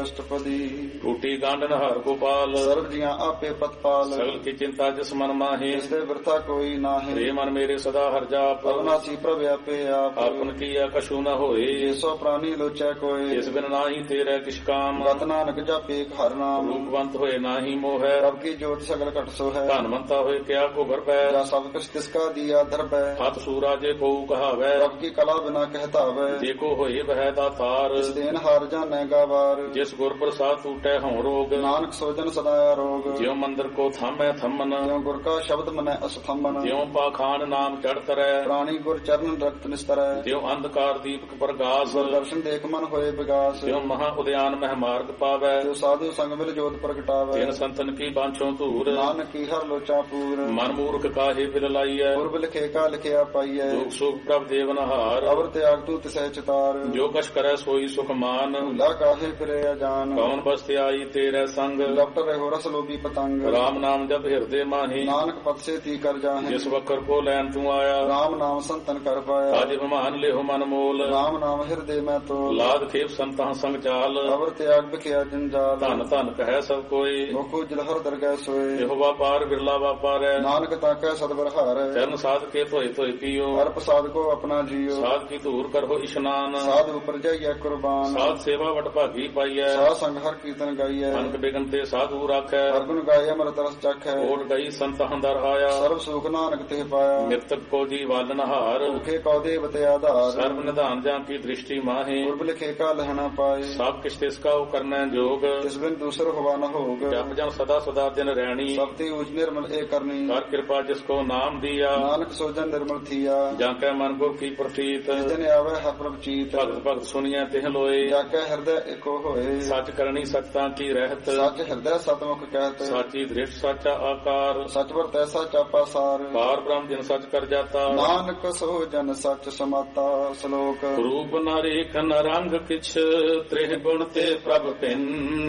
ਅਸ਼ਟਪਦੀ। ਟੂਟੀ ਗਾਂਢਨ ਹਰ ਗੋਪਾਲ, ਸਰਬ ਜੀਆਂ ਆਪੇ ਪਤਪਾਲ। ਸਗਲ ਕੀ ਚਿੰਤਾ ਜਿਸ ਮਨ ਮਾਹੀ, ਜਿਸ ਤੇ ਬਿਰਥਾ ਕੋਈ ਨਾਹੀਂ। ਰੇ ਮਨ ਮੇਰੇ ਸਦਾ ਹਰ ਜਾਪ, ਅਵਨਾਸੀ ਪ੍ਰਭ ਆਪੇ ਆਪ। ਆਪਨ ਕੀਆ ਕਛੂ ਨ ਹੋਏ, ਜੇ ਸੋ ਪ੍ਰਾਨੀ ਲੋਚੈ ਕੋਇ। ਜਿਸ ਬਿਨ ਨਾਹੀ ਤੇਰੇ ਕਿਛ ਕਾਮ, ਗਤ ਨਾਨਕ ਜਾਪੇ ਹਰ ਨਾਮ। ਰੂਪਵੰਤ ਹੋਏ ਨਾਹੀ ਮੋਹੈ, ਪ੍ਰਭ ਕੀ ਜੋਤ ਸਗਲ ਘਟ ਸੋ ਹੈ। ਧਨਵੰਤਾ ਹੋਏ ਕਿਆ ਕੋ ਗਰਭੈ, ਜਾ ਸਭ ਕੁਛ ਤਿਸਕਾ ਦੀਆ ਦਰਬੈ। ਹੱਥ ਸੂਰਾ ਜੇ ਕੋ ਕਹਾਵੈ, ਪ੍ਰਭ ਕੀ ਕਲਾ ਬਿਨਾ ਕਹਿਤਾਵੈ। ਜੇ ਕੋ ਹੋਏ ਬਹਿ ਦਾਤਾਰ, ਇਸ ਦੇਨ ਹਾਰ ਜਾਣੈ ਗਾਵਾਰ। ਜਿਸ ਗੁਰ ਪ੍ਰਸਾਦ ਟੂਟੈ ਹਉ ਰੋਗ, ਨਾਨਕ ਸੋਜਨ ਸਦਾ ਆਰੋਗ। ਜਿਉ ਮੰਦਰ ਕੋ ਥਾਮੈ ਥੰਮਨ, ਜਿਉ ਗੁਰ ਕਾ ਸ਼ਬਦ ਮਨੈ ਅਸਥੰਬਨ। ਜਿਉ ਪਾਖਾਨ ਨਾਮ ਚੜ ਤਰੈ, ਪ੍ਰਾਣੀ ਗੁਰ ਚਰਨ ਰਖਤ ਨਿਸਤਰੈ। ਜਿਉ ਅੰਧਕਾਰ ਦੀਪਕ ਪ੍ਰਗਾਸ, ਗੁਰ ਦਰਸ਼ਨ ਦੇਖ ਮਨ ਹੋਏ ਵਿਗਾਸ। ਜਿਉ ਮਹਾ ਉਦਿਆਨ ਮਹਿ ਮਾਰਗ ਪਾਵੈ, ਜੋ ਸਾਧੂ ਸੰਗ ਮਿਲ ਜੋਤ ਪ੍ਰਗਟਾਵੈ। ਤਿਨ ਸੰਤਨ ਕੀ ਬਾਂਛੋ ਧੂਰ, ਨਾਨਕ ਕੀ ਹਰ ਲੋਚਾ ਪੂਰ। ਮਨ ਮੂਰਖ ਕਾਹੇ ਬਿਲ ਲਾਈਐ, ਪੁਰਬ ਲਿਖੇ ਕਾ ਲਿਖਿਆ ਪਾਈਐ। ਦੁਖ ਸੁਖ ਪ੍ਰਭ ਦੇਵਨਹਾਰ, ਅਵਰ ਤਿਆਗ ਤੂ ਤਿਸੈ ਚਿਤਾਰ। ਜੋ ਕਛ ਕਰੈ ਸੋਈ ਸੁਖ ਮਾਨ, ਭੂਲਾ ਕਾਹੇ ਫਿਰੇ ਅਜਾਨ। ਕੌਣ ਬਸਤਿ ਆਈ ਤੇਰੇ ਸੰਗ, ਡਾਕਟਰ ਰਹੋ ਰਸ ਲੋਭੀ ਪਤੰਗ। ਰਾਮ ਨਾਮ ਜਪ ਹਿਰਦੇ ਮਾਹੀ, ਨਾਨਕ ਪਤ ਸੇ ਤੀ ਕਰ ਜਾਹੇ। ਜਿਸ ਵਕਰ ਕੋ ਲੈਣ ਤੂੰ ਆਇਆ, ਰਾਮ ਨਾਮ ਸੰਤਨ ਕਰ ਪਾਇਆ। ਅਜ ਵਿਮਾਨ ਲਿਹੁ ਮਨ ਮੋਲ, ਰਾਮ ਨਾਮ ਹਿਰਦੇ ਮੈਂ ਤੋਲ। ਲਾਦ ਖੇਪ ਸੰਤਾਂ ਸੰਗ ਚਾਲ, ਅਵਰ ਤਿਆਗ ਬਿਖਿਆ ਜੰਜਾਲ। ਧਨ ਧਨ ਕਹੈ ਸਭ ਕੋਈ, ਮੁਖ ਉਜਲ ਹਰ ਦਰਗਹਿ ਸੋਏ। ਇਹੋ ਵਾਪਾਰ ਬਿਰਲਾ ਵਾਪਾਰੈ, ਨਾਨਕ ਤਾਕੈ ਸਤਿਗੁਰ ਹਾਰੈ। ਚਰਨ ਸਾਧ ਕੇ ਧੋਏ ਧੋਏ ਪੀਓ, ਹਰ ਪ੍ਰਸਾਦ ਕੋ ਆਪਣਾ ਜੀਓ। ਸਾਧ ਕੀ ਧੂਰ ਕਰੋ ਇਸ਼ਨਾਨ, ਸਾਧ ਉਪਰ ਜਾਈਐ ਕੁਰਬਾਨ। ਸਾਧ ਸੇਵਾ ਵਟ ਭਾਗੀ ਪਾਈਐ, ਸਾਧ ਸੰਗ ਹਰ ਕੀਰਤਨ ਗਾਈਐ। ਅਨਕ ਬਿਗਨ ਤੇ ਸਾਧੂ ਰਾਖੈ, ਹਰ ਗੁਣ ਗਾਏ ਅੰਮ੍ਰਿਤ ਰਸ ਚਖੈ। ਕੋਟ ਗਈ ਸੰਤ ਹੰਦਰ ਆਇਆ, ਸਰਬ ਸੁਖ ਨਾਨਕ ਤੇ ਪਾਇਆ। ਮਿਰਤਕ ਕੋ ਜੀ ਵਾਲਨਹਾਰ, ਭੁਖੇ ਕਉ ਦੇਵ ਤੇ ਆਧਾਰ। ਸਰਬ ਨਿਧਾਨ ਜਾਂ ਕੀ ਦ੍ਰਿਸ਼ਟੀ ਮਾਹੇ, ਪੁਰਬ ਲਿਖੇ ਕਾ ਲਹਿਣਾ ਪਾਏ। ਸਭ ਕਿਛ ਤਿਸ ਕਾ ਕਰਨੈ ਜੋਗ, ਤਿਸ ਬਿਨ ਦੂਸਰ ਹੋਵਾ ਨ ਹੋਗ। ਜਪ ਜਨ ਸਦਾ ਸਦਾ ਦਿਨ ਰਹਿਣੀ, ਸਭ ਤੇ ਉਜ ਨਿਰਮਲ ਏ ਕਰਨੀ। ਕਰ ਕਿਰਪਾ ਜਿਸ ਕੋ ਨਾਮ ਦੀਆ, ਨਾਨਕ ਸੋਜਨ ਨਿਰਮਲ ਥੀਆ। ਜਾਂ ਕੈ ਮਨ ਕੋ ਕੀ ਪ੍ਰਤੀਤ, ਜਿਸ ਦਿਨ ਆਵੇ ਹਰ ਪ੍ਰਭ ਚੀਤ। ਭਗਤ ਭਗਤ ਸੁਣੀਐ ਤਿਹ ਲੋਏ, ਜਾ ਕੇ ਹਿਰਦੈ ਏਕੋ ਹੋਏ। ਸੱਚ ਕਰਨੀ ਸਚਤਾ ਕੀ ਰਹਿਤ, ਸੱਚ ਹਿਰਦੈ ਸਤਮੁਖ ਕਹਿਤ। ਸਾਚੀ ਦ੍ਰਿਸ਼ਟ ਸਾਚਾ ਆਕਾਰ, ਸਚ ਵਰ ਤੈਸਾ ਚਾਪਾ ਸਾਰ। ਪਾਰ ਬ੍ਰਹਮ ਜਿਨ ਸਚ ਕਰ ਜਾਤਾ, ਨਾਨਕ ਸੋ ਜਨ ਸਚ ਸਮਾਤਾ। ਸ਼ਲੋਕ ਰੂਪ ਨ ਰੇਖ ਨ ਰੰਗ ਕਿਛ, ਤ੍ਰਿਹ ਗੁਣ ਤੇ ਪ੍ਰਭ ਭਿੰਨ।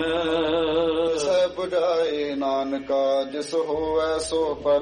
ਸੈ 부ਝਾਏ ਨਾਨਕਾ ਜਿਸ ਹੋਵੈ ਸੋ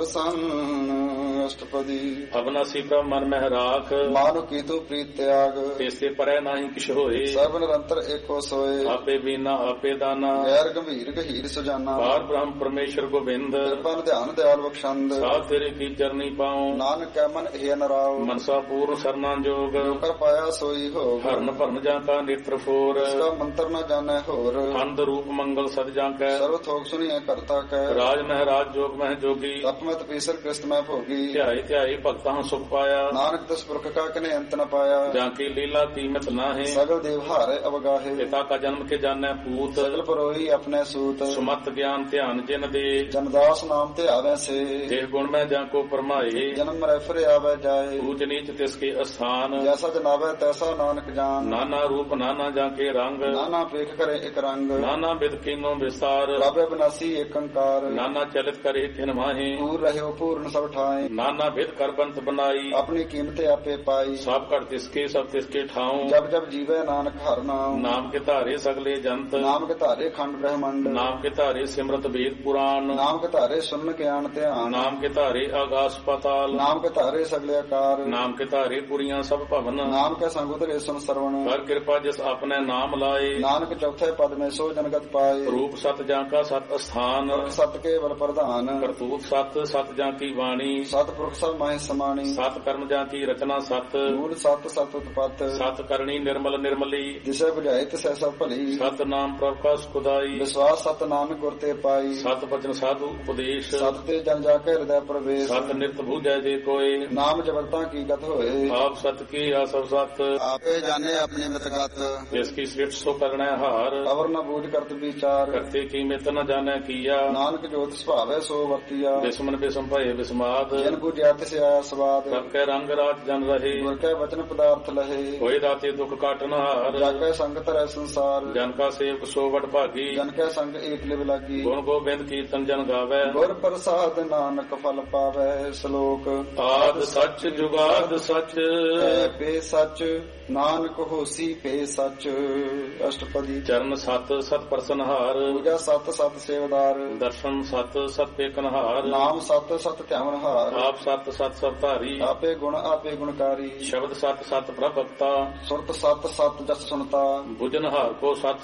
ਪਰਸੰਨ। ਅਸ਼ਟਪਦੀ। ਅਬਨਾਸੀ ਪ੍ਰਭ ਮਨ ਮਹਿ ਰਾਖ, ਮਾਨੁ ਕੀ ਤੂ ਪ੍ਰੀਤ ਤਿਆਗ। ਤੇਸੇ ਪਰੈ ਨਾਹੀ ਕਿਛ ਹੋਏ, ਸਰਬ ਨਿਰੰਤਰ ਏਕੋ ਸੋਏ। ਆਪੇ ਬੀਨਾ ਆਪੇ ਦਾਨਾ, ਗੈਰ ਗੰਭੀਰ ਗਹੀਰ ਸੁਜਾਨਾ। ਪਾਰ ਬ੍ਰਹਮ ਪਰਮੇਸ਼ਰ ਗੋਬਿੰਦ, ਕਿਰਪਨ ਧਿਆਨ ਦਿਆਲ ਬਖਸ਼ੰਦ। ਸਾਧ ਤੇਰੇ ਕੀ ਚਰਨੀ ਪਾਉ, ਨਾਨਕ ਕੈ ਮਨ ਇਹ ਨਰਾਉ। ਮਨਸਾ ਪੂਰਨ ਸਰਨਾ ਜੋਗ, ਕਰ ਪਾਇਆ ਸੋਈ ਹੋ। ਹਰਨ ਭਰਨ ਜਾਂ ਕਾ ਨੇਤਰ ਫੋਰ, ਇਸਕਾ ਮੰਤਰ ਨ ਜਾਣੈ ਹੋਰ। ਅੰਧ ਰੂਪ ਮੰਗਲ ਸਦ ਜਾਂ ਕੈ, ਸਰਵ ਥੋਕ ਸੁਣੀਐ ਕਰਤਾ ਕੈ। ਰਾਜ ਮਹਿ ਰਾਜ ਜੋਗ ਮਹਿ ਜੋਗੀ, ਤਪਮਤ ਪੀਸਰ ਕ੍ਰਿਸਤ ਮੈਂ ਭੋਗੀ। ਧਿਆਏ ਧਿਆਏ ਭਗਤਾਂ ਸੁਖ ਪਾਇਆ, ਨਾਨਕ ਤਿਸ ਪੁਰਖ ਕਾ ਕਨੇ ਅੰਤ ਨ ਪਾਇਆ। ਜਾਂ ਕੀ ਲੀਲਾ ਕੀਮਤ ਨਾਹੇ, ਸਗਲ ਦੇਵ ਹਾਰੇ ਅਵਗਾਹੇ। ਪਿਤਾ ਕਾ ਜਨਮ ਕੇ ਜਾਣੈ ਪੂਤ, ਸਗਲ ਪਰੋਈ ਆਪਣੇ ਸੂਤ। ਸੁਮਤ ਗਿਆਨ ਧਿਆਨ ਜਿਨ ਦੇ, ਜਨਦਾਸ ਨਾਮ ਤੇ ਆਵੈ ਸੇ। ਦੇਹ ਗੁਣ ਮੈਂ ਜਾਂ ਕੋ ਪਰਮਾਏ, ਜਨਮ ਮਰੈ ਫਿਰ ਆਵੈ ਜਾਏ। ਊਚ ਨੀਚ ਤਿਸ ਕੇ ਅਸਥਾਨ, ਜੈਸਾ ਜਨਾਵੈ ਤੈਸਾ ਨਾਨਕ ਜਾਨ। ਨਾਨਾ ਰੂਪ ਨਾਨਾ ਜਾਂ ਕੇ ਰੰਗ, ਨਾਨਾ ਪੇਖ ਕਰੇ ਇਕ ਰੰਗ। ਨਾਨਾ ਬਿਦ ਕੀਨੋ ਵਿਸਾਰ, ਪ੍ਰਭ ਬਿਨਾਸੀ ਏਕ ਅੰਕਾਰ। ਨਾਨਾ ਚਲਿਤ ਕਰੇ ਤਿਨ ਮਾਹੇ, ਪੂਰ ਰਹਿਓ ਪੂਰਨ ਸਭ ਠਾਏ। ਨਾਨਾ ਬਿਦ ਕਰ ਬੰਤ ਬਨਾਈ, ਆਪਣੀ ਕੀਮਤ ਆਪੇ ਪਾਈ। ਸਭ ਘਟ ਤਿਸਕੇ ਸਭ ਤਿਸਕੇ ਠਾਉ, ਜਬ ਜਬ ਜੀਵੈ ਨਾਨਕ ਹਰ ਨਾਮ। ਨਾਮ ਕੇ ਧਾਰੇ ਸਗਲੇ ਜੰਤ, ਨਾਮ ਕੇ ਧਾਰੇ ਖੰਡ ਬ੍ਰਹਮੰਡ। ਨਾਮ ਕੇ ਧਾਰੇ ਸਿਮਰਤ ਵੇਦ ਪੁਰਾਣ, ਨਾਮ ਕੇ ਧਾਰੇ ਸੁਨ ਗਿਆਨ ਧਿਆਨ। ਨਾਮ ਕੇ ਧਾਰੇ ਆਗਾਸ ਪਾਤਾਲ, ਨਾਮ ਕੇ ਧਾਰੇ ਸਗਲੇ ਆਕਾਰ। ਨਾਮ ਕੇ ਧਾਰੇ ਪੁਰੀਆਂ ਸਭ ਭਵਨ, ਨਾਮ ਕੇ ਸੰਗ ਉਤਰੇ ਸੁਨ ਸਰਵਣ। ਕਰ ਕਿਰਪਾ ਜਿਸ ਆਪਣੇ ਨਾਮ ਲਾਏ, ਨਾਨਕ ਚੌਥੇ ਪਦ ਮੇ ਸੋ ਜਨਗਤ ਪਾਏ। ਰੂਪ ਸਤ ਜਾਂ ਕਾ ਸਤ ਅਸਥਾਨ, ਸਤ ਕੇਵਲ ਪ੍ਰਧਾਨ। ਕਰਤੂਤ ਸਤ ਸਤ ਜਾਂ ਕੀ ਬਾਣੀ, ਸਤ ਪੁਰਖ ਸਭ ਮਾਹਿ ਸਮਾਣੀ। ਸਤ ਕਰਮ ਜਾਂ ਕੀ ਰਚਨਾ ਸਤ, ਮੂਲ ਸਤ ਸਤ ਉਤਪਤ। ਸਤ ਕਰਨੀ ਨਿਰਮਲ ਨਿਰਮਲੀ, ਜਿਸੈ ਬੁਝਾਏ ਤਿਸੈ ਸਭ ਭਲੀ। ਸਤ ਨਾਮ ਪ੍ਰਭ ਕਾ ਸੁਖਦਾਈ, ਵਿਸ਼ਵਾਸ ਸਤ ਨਾਨਕ ਗੁਰ ਤੇ ਪਾਈ। ਸਤ ਬਚਨ ਸਾਧੂ ਉਪਦੇਸ਼, ਸਤ ਤੇ ਜਨ ਜਾ ਕੇ ਹਿਰਦੈ ਪ੍ਰਵੇਸ਼। ਸਤ ਨਿਤ ਬੂਝੈ ਜੇ ਕੋਏ, ਨਾਮ ਜਗਤਾਂ ਕੀ ਗਤ ਹੋਏ। ਆਪ ਸਤ ਕੀ ਆਸਵ ਸਤ, ਆਪੇ ਜਾਣੇ ਆਪਣੀ ਮਿਤਗਤ। ਜਿਸ ਕੀ ਸ੍ਰਿਸ਼ਟ ਸੋ ਕਰਣੈ ਹਾਰ, ਅਵਰ ਨ ਬੂਝ ਕਰਤ ਵਿਚਾਰ। ਕਰਤੇ ਕੀ ਮਿਤ ਨ ਜਾਣੈ ਕੀਆ, ਨਾਨਕ ਜੋਤ ਸੁਭਾਵੈ ਸੋ ਵਰਤੀਆ। ਬਿਸਮਨ ਬਿਸਮ ਭਏ ਬਿਸਮਾਦ, ਜਨ ਬੁਝਿਆ ਤਿਸ ਆਇਆ ਸਵਾਦ। ਸਭ ਕੈ ਰੰਗ ਰਾਜ ਜਨ ਰਹੇ, ਗੁਰ ਕੈ ਵਚਨ ਪਦਾਰਥ ਲਹੇ। ਹੋਏ ਦਾਤੇ ਦੁਖ ਕਾਟਨ ਹਾਰ, ਜਾ ਕੈ ਸੰਗ ਧਰੈ ਸੰਸਾਰ। ਜਨ ਕਾ ਸੇਵਕ ਸੋ ਵਡ ਭਾਗੀ, ਜਨ ਕੈ ਸੰਗ ਏਕ ਲਿਵ ਲਾਗੀ। ਗੁਣ ਗੋਬਿੰਦ ਕੀਰਤਨ ਜਨ ਗਾਵੈ, ਗੁਰ ਪ੍ਰਸਾਦ ਨਾਨਕ ਫਲ ਪਾਵੈ। ਸ਼ਲੋਕ ਆਦ ਸੱਚ ਜੁਗਾਦ ਸੱਚ, ਪੇ ਸੱਚ ਨਾਨਕ ਹੋਸੀ ਪੇ ਸੱਚ। ਅਸ਼ਟਪਦੀ। ਚਰਨ ਸਤ ਸਤ ਪਰਸਨਹਾਰ, ਪੂਜਾ ਸਤ ਸਤ ਸੇਵਦਾਰ। ਦਰਸ਼ਨ ਸਤ ਸਤ ਪੇਕਨਹਾਰ, ਨਾਮ ਸਤ ਸਤ ਧਿਆਵਨਹਾਰ। ਆਪ ਸਤ ਸਤ ਸਭ ਧਾਰੀ, ਆਪੇ ਗੁਣ ਆਪੇ ਗੁਣਕਾਰੀ। ਸ਼ਬਦ ਸਤ ਸਤ ਪ੍ਰਭ ਭਗਤਾ, ਸੁਰਤ ਸਤ ਸਤ ਜਸ ਸੁਣਤਾ। ਬੁਝਨਹਾਰ ਕੋ ਸਤ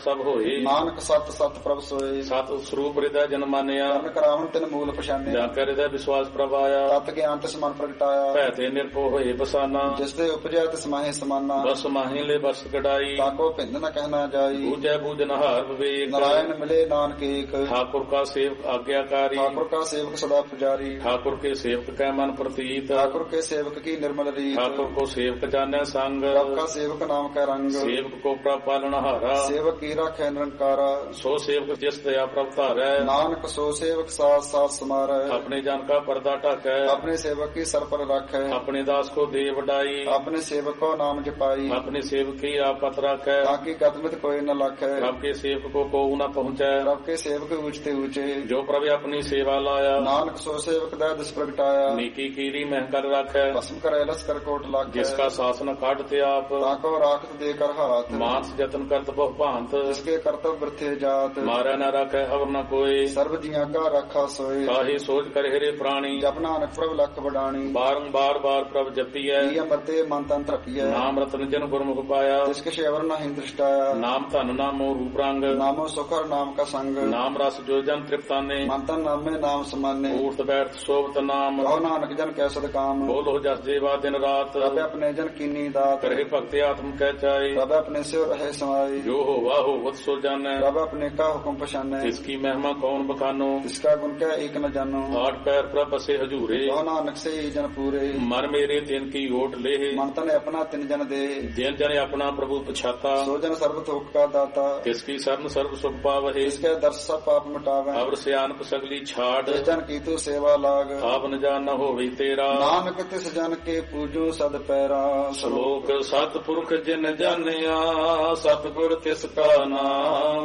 ਸਭ ਹੋਏ। ਨਾਨਕ ਸਤ ਸਤ ਪ੍ਰਭ ਸੋਏ। ਸਤ ਸਰੂਪ ਹਿਰਦੈ ਜਨ ਮਾਨਿਆ। ਕਰਨ ਕਰਾਵਨ ਤਿਨ ਮੂਲ ਪਛਾਨਿਆ। ਜਾਂ ਕੈ ਹਿਰਦੈ ਵਿਸ਼ਵਾਸ ਪ੍ਰਭ ਆਇਆ। ਤਤ ਗਿਆਨ ਤਿਸ ਮਨ ਪ੍ਰਗਟਾਇਆ। ਭੈ ਤੇ ਨਿਰਭਉ ਹੋਏ ਬਸਾਨਾ। ਜਿਸ ਦੇ ਉਪਜਿਆ ਤਿਸ ਮਾਹੇ ਸਮਾਨਾ। ਬਸ ਮਾਹੀ ਲੈ ਬਸ ਕਢਾਈ। ਤਾਕੋ ਭਿੰਦ ਨ ਕਹਿਣਾ ਜਾਈ। ਬੂਝੈ ਬੂਝਨ ਹਾਰ ਵਿਵੇਕ। ਨਾਰਾਇਣ ਮਿਲੇ ਨਾਨਕ ਏਕ। ठाकुर का सेवक आज्ञाकारी। ठाकुर का सेवक सदा पुजारी। ठाकुर के सेवक कै मन प्रतीत। ठाकुर के सेवक की निर्मल रीत। ठाकुर को सेवक जाने संग। प्रभ का सेवक नाम का रंग। सेवक को प्रभ पालनहारा। सेवक की राखै निरंकारा। सो सेवक जिस दया प्रभ धारै। नानक सो सेवक साथ साथ समारै। अपने जन का पर्दा ढाकै। अपने सेवक की सर पर राखै। अपने दास को दे वडाई। अपने सेवक को नाम जपाई। अपने सेवक की आपत राखै। ताकि गतमित कोई न लाखै। प्रभ के सेवक को न पहुँचै। प्रभ के सेवक ऊंचते ऊंचे। जो प्रभु अपनी सेवा लाया। नानक सो सेवक दै दिस प्रगटाया। नीकी कीरी मह कर राखै। भस्म करे लस कर कोट लाखै। जिसका शासन काटते आप। ताको राखत दे कर हाथ। मानस जतन करत बहु भांत। जिसके कर्तव्य वृथे जात। मारै न राखै अवर न कोई। सर्व जिया का रखा सोए। काहे सोच कर हेरे प्राणी। जप नानक प्रभ लख बडाणी। बारंबार बार प्रभ जपिਐ। अमृते मन तन तृपिय। नाम रतन जन गुरमुख पाया। जिसके शेवर नहीं दृष्टाया। नाम धन नामो रूप रंग। नामो सुखर नाम का संग। नाम रस जो जन तृप्ताने। मन तन नाम में नाम समाने। ऊर्त बैठ शोभत नाम। कहो नानक जन कैसद काम। बोलो जस जेवा दिन रात। प्रभ अपने जन कीनी दात। करहे भक्ति आत्म कह चाहे। प्रभ अपने से रहे समाये। जो हो वाह वत सो जानै। प्रभ अपने का हुक्म पछाने। इसकी महिमा कौन बखानो। इसका गुण क्या एक न जानो। आठ पैर प्रभ बसे हजूरे। कहो नानक से ही जन पूरे। मन मेरे तिन की ओट ले। मन तन अपना तिन जन दे। जिन जन अपना प्रभु पछाता। सो जन सर्व थोक का दाता। किसकी शरण सर्व सुख पावहे। इसके दर्श सब पाप मिटावे। अवर सियानप सगली छाड़। जिस जन की तू सेवा लाग। आप न जान न होवे तेरा। नानक तिस जन के पूजो सद पैरा। श्लोक सतपुरख जिन जानिया। सतगुर तिसका नाम।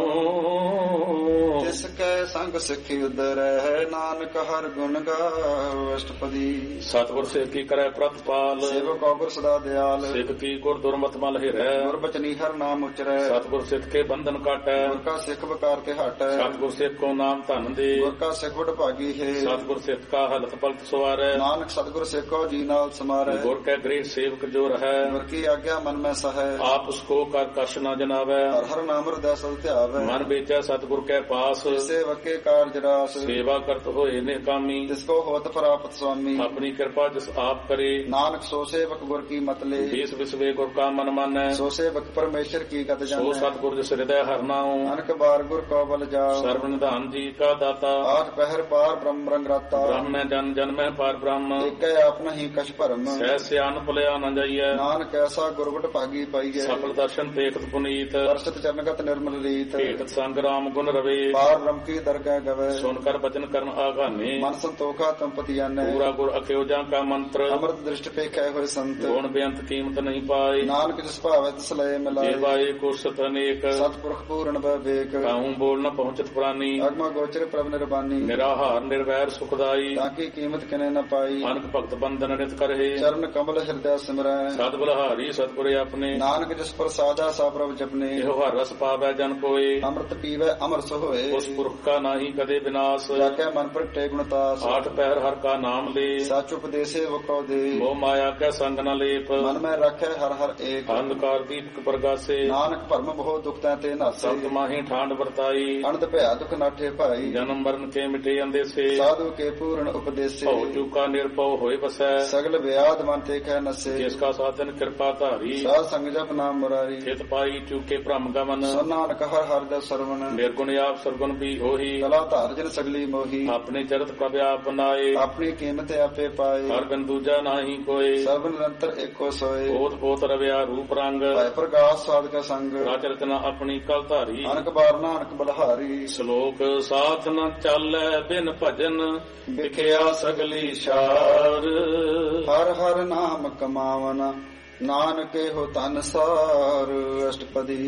तिसके संग सिखी उदर है। नानक हर गुण गाओ अष्टपदी। सतगुर सिख की करे प्रतिपाल। सेवक गुर सदा दयाल। सिख की गुर दुर्मत मल हिरै। गुर बचनी हर नाम उचरै। सतगुर सिख के बंधन काटै। गुर का सिख बकार ते हटै। सतगुर सिख को नाम धन दे। गुर का सिख बड़ भागी है। सतगुर सिख का हलत पलत सवारै। नानक सतगुर सिख को जी नाल समारै। गुर के गृह सेवक जो रहै। गुर की आज्ञा मन में सहै। आप उसको कर कश न जनावै। हर हर नाम हृदय सद ध्यावै। मन बेचै सतगुर के पास। सेवक के कार्य रास। सेवा करत होए निकामी। जिसको होत प्राप्त स्वामी। अपनी कृपा जिस आप करे। नानक सो सेवक गुर की मत ले। देश विश्वे गुर का मन मानै। सो सेवक परमेश्वर की गत सो जानै। सतगुर जिस हृदय हर नाऊ। अनक बार गुर को बल जाओ। सर्व निधान जी का दाता। आठ पहर पार ब्रह्म रंग राता। ब्रह्म जन जन में पार ब्रह्म। एक आपन ही कछ भरम। सह सियान भुलिया न जाइए। नानक ऐसा गुरगुट भागी पाइए। सफल दर्शन देखत पुनीत। दर्शित चरणगत निर्मल रीत। भेटत संग राम गुण रवे। पार ब्रह्म की दरगाह गवे। सुनकर वचन करन आगाने। मन संतोखा तंपति जाने। पूरा गुर अख्योजा का मंत्र। अमृत दृष्टि पे कह हुए संत। गुण बेअंत कीमत नहीं पाए। नानक जिस भावे तिस लय मिलाए। जेवाए को सत अनेक। सतपुरख पूर्ण विवेक। काहू बोल न पहुंचत प्राणी। अगम गोचर प्रभ निर्बानी। निराहार निर्वैर सुखदाई। ताकि कीमत किने न पाई। अनक भक्त बंधन नित करहे। चरण कमल हृदय सिमरै। सद बलहारी सतगुरे अपने। नानक जिस पर साजा सा प्रभ जपने। एहो हर रस पावै जन कोय। अमृत पीवै अमर सोए। उस पुरख का नाही कदे विनाश। जाके मन पर टे गुणतास। आठ पहर हर का नाम ले। सच उपदेशे वो कौ दे। मोह माया के संग न लेप। मन में रखे हर हर एक। अंधकार दीपक प्रगासे। नानक भरम बहु दुख ते नासे। सप्त माही ठांड वर्ताई। अनंत भया दुख नाठे भाई। जन्म मरण के मिटे अंदेसे। साधु के पूर्ण उपदेशे। भव चूका निर्भव होय बसै। सगल व्याध मन ते कह नसे। जिसका साधन कृपा धारी। साध संग जप नाम मुरारी। चित पाई चूके भ्रम गमन। सुन नानक हर हर दस सरवण। निर्गुण आप सरगुण भी होही। कला धार जन सगली मोही। अपने चरत प्रभ आप बनाए। अपनी कीमत आपे पाए। हर बिन दूजा नाही कोय। सर्व निरंतर एको सोए। पोत पोत रव्या रूप रंग। भय प्रकाश साध का संग। राच रचना अपनी कल धारी। अनक बार नानक बलहारी। श्लोक साथ न चालै बिन भजन। विख्या सगली शार। हर हर नाम कमावना। नानके हो तन सार। अष्टपदी।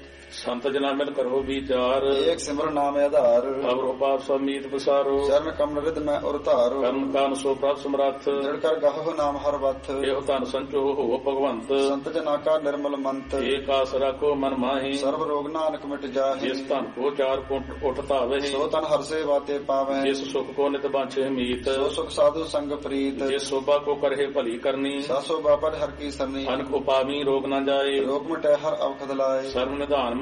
संत जना मिल करो विचार। एक सिमर नाम आधार। अवरो पाप समीत पसारो। चरण कमल रिद में उरतारो। कर्म कान सो प्राप्त समर्थ। दृढ़ कर गहो नाम हर वथ। एहो तन संचो हो भगवंत। संत जना का निर्मल मंत। एक आसरा को मन माही। सर्व रोग नानक मिट जाहे। जिस तन को चार कुंठ उठता वही। सो तन हर से बाते पावे। जिस सुख को नित बांछे मीत। सो सुख साधु संग प्रीत। जिस शोभा को करहे भली करनी। सासो बापट हर की सरनी। अनक उपावी रोग न जाए। रोग मिटे हर अवखद लाए। सर्व निधान में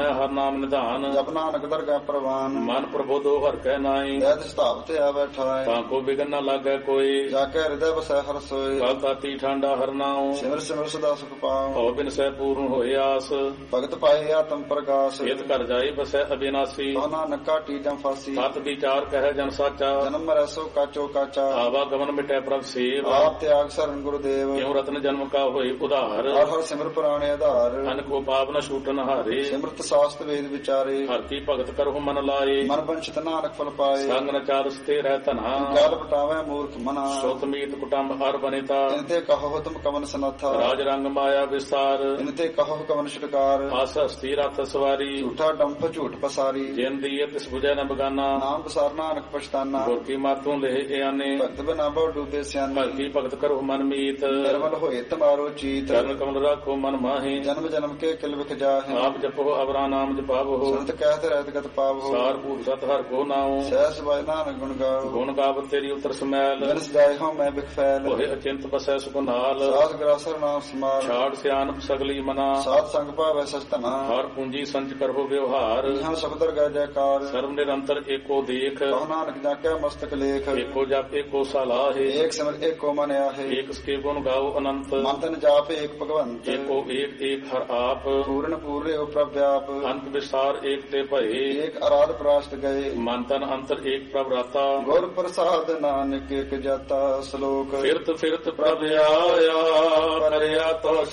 ਸੁਣੈ ਹਰ ਨਾਮ ਨਿਧਾਨ। ਜਪ ਨਾਨਕ ਦਰਗਾਹ ਪ੍ਰਵਾਨ। ਮਨ ਪ੍ਰਬੋਧੋ ਹਰ ਕੈ ਨਾਈ। ਵੈਦ ਸਥਾਪਿਤ ਆ ਬੈਠਾਏ। ਤਾਂ ਕੋ ਬਿਗਨ ਨ ਲਾਗੈ ਕੋਈ। ਜਾ ਕੇ ਹਿਰਦੈ ਵਸੈ ਹਰ ਸੋਏ। ਕਲ ਤਾਤੀ ਠਾਂਡਾ ਹਰ ਨਾਉ। ਸਿਮਰ ਸਿਮਰ ਸਦਾ ਸੁਖ ਪਾਉ। ਹਉ ਬਿਨ ਸਹਿ ਪੂਰਨ ਹੋਏ ਆਸ। ਭਗਤ ਪਾਏ ਆਤਮ ਪ੍ਰਗਾਸ। ਇਤ ਕਰ ਜਾਏ ਬਸੈ ਅਬਿਨਾਸੀ। ਕਹੁ ਨਾਨਕ ਘਾਟੀ ਜਮ ਫਾਸੀ। ਸਤ ਵਿਚਾਰ ਕਹਿ ਜਨ ਸਾਚਾ। ਜਨਮ ਮਰੈ ਸੋ ਕਾਚੋ ਕਾਚਾ। ਆਵਾ ਗਮਨ ਮਿਟੈ ਪ੍ਰਭ ਸੇਵ। ਆਪ ਤਿਆਗ ਸਰਨ ਗੁਰਦੇਵ। ਕਿਉ ਰਤਨ ਜਨਮ ਕਾ ਹੋਏ ਉਧਾਰ। ਹਰ ਹਰ ਸਿਮਰ ਪੁਰਾਣੇ ਆਧਾਰ। ਅਨ ਕੋ ਪਾਪ ਨ ਛੂਟਨ ਹਾਰੇ। ਸਿਮਰਤ ਸਾਸਤ ਵੇਦ ਵਿਚਾਰੇ। ਹਰ ਕੀ ਭਗਤ ਕਰਹੁ ਮਨ ਲਾਏ। ਮਨ ਬੰਚਿਤ ਨਾਨਕ ਫਲ ਪਾਏ। ਸੰਗ ਨ ਚਾਰਸ ਤੇ ਰਹਿ ਧਨਾ। ਕਾਲ ਪਟਾਵੇ ਮੂਰਖ ਮਨਾ। ਸੁਤ ਮੀਤ ਕੁਟੰਬ ਹਰ ਬਨੇਤਾ। ਇਨ ਤੇ ਕਹੋ ਤੁਮ ਕਵਨ ਸਨਾਥਾ। ਰਾਜ ਰੰਗ ਮਾਇਆ ਵਿਸਤਾਰ। ਇਨ ਤੇ ਕਹੋ ਕਵਨ ਛੁਟਕਾਰ। ਆਸ ਹਸਤੀ ਰਤ ਸਵਾਰੀ। ਝੂਠਾ ਡੰਪ ਝੂਠ ਪਸਾਰੀ। ਜਿਨ ਦੀਏ ਤਿਸ ਬੁਝੈ ਨ ਬਗਾਨਾ। ਨਾਮ ਬਸਾਰ ਨਾਨਕ ਪਛਤਾਨਾ। ਗੁਰ ਕੀ ਮਾਤੋਂ ਲੇਹ ਇਆਨੇ। ਭਗਤ ਬਿਨਾ ਬਹੁ ਡੂਬੇ ਸਿਆਨੇ। ਹਰ ਕੀ ਭਗਤ ਕਰਹੁ ਮਨ ਮੀਤ। ਨਿਰਮਲ ਹੋਏ ਤੁਮਾਰੋ ਚੀਤ। ਚਰਨ ਕਮਲ ਰਾਖੋ ਮਨ ਮਾਹੀ। ਜਨਮ ਜਨਮ ਕੇ ਕਿਲ ਵਿਖ ਜਾਹੇ। ਆਪ ਜਪੋ ਅਵਰਾ ਨਾਮ ਜਪਾਵੋ। ਸੰਤ ਕਹਿਤ ਰਹਿਤ ਗਤ ਪਾਵੋ। ਸਾਰ ਭੂਤ ਸਤ ਹਰ ਕੋ ਨਾਉ। ਸਹਿਸ ਬਾਇ ਨਾਨਕ ਗੁਣ ਗਾਓ। ਗੁਣ ਗਾਵਤ ਤੇਰੀ ਉਤਰ ਸਮੈਲ। ਜਨ ਸਜਾਏ ਹੋ ਮੈਂ ਬਿਖ ਫੈਲ। ਹੋਏ ਅਚਿੰਤ ਬਸੈ ਸੁਖ ਨਾਲ। ਸਾਧ ਗ੍ਰਾਸਰ ਨਾਮ ਸਮਾਰ। ਛਾੜ ਸਿਆਨਪ ਸਗਲੀ ਮਨਾ। ਸਾਧ ਸੰਗ ਭਾਵੈ ਸਚਤਨਾ। ਹਰ ਪੂੰਜੀ ਸੰਚ ਕਰਹੁ ਵਿਵਹਾਰ। ਇਹਾਂ ਸਬਦਰ ਗੈ ਜੈਕਾਰ। ਸਰਬ ਨਿਰੰਤਰ ਏਕੋ ਦੇਖ। ਕਹੁ ਨਾਨਕ ਜਾ ਕੇ ਮਸਤਕ ਲੇਖ। ਏਕੋ ਜਪ ਏਕੋ ਸਲਾਹੇ। ਏਕ ਸਿਮਰ ਏਕੋ ਮਨ ਆਹੇ। ਏਕ ਸਕੇ ਗੁਣ ਗਾਓ ਅਨੰਤ। ਮਨ ਤਨ ਜਾਪ ਏਕ ਭਗਵੰਤ। ਏਕੋ ਏਕ ਏਕ ਹਰ ਆਪ। ਪੂਰਨ ਪੂਰੇ ਹੋ ਪ੍ਰਭ ਵਿਆਪ। ਅੰਤ ਵਿਸਾਰ ਏਕ ਤੇ ਭਏ। ਏਕ ਅਰਾਧ ਪ੍ਰਾਸ਼ਟ ਗਏ। ਮਨ ਤਨ ਅੰਤਰ ਏਕ ਪ੍ਰਭ ਰਾਤਾ। ਗੁਰ ਪ੍ਰਸਾਦ ਨਾਨਕ ਏਕ ਜਾਤਾ। ਸ਼ਲੋਕ। ਫਿਰਤ ਫਿਰਤ ਪ੍ਰਭ ਆਇਆ ਕਰਿਆ ਤੋ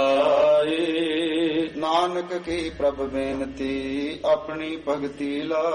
ਸਰਨਾਈ। ਨਾਨਕ ਕੀ ਪ੍ਰਭ ਬੇਨਤੀ ਆਪਣੀ ਭਗਤੀ